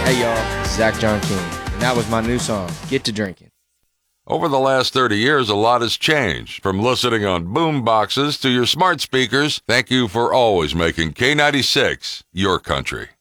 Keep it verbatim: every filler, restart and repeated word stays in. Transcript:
Hey y'all, this is Zach John King, and that was my new song, Get to Drinking. Over the last thirty years, a lot has changed. From listening on boom boxes to your smart speakers, thank you for always making K ninety-six your country.